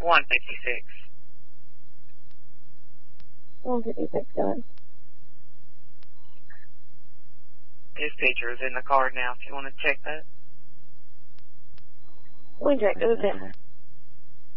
156. 156, go ahead. His picture is in the card now if you want to check that. We checked it, it's in there.